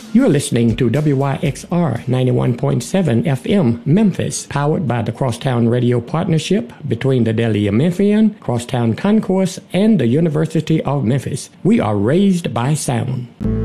You're listening to WYXR 91.7 FM Memphis, powered by the Crosstown Radio Partnership between the Delia Memphian, Crosstown Concourse, and the University of Memphis. We are raised by sound.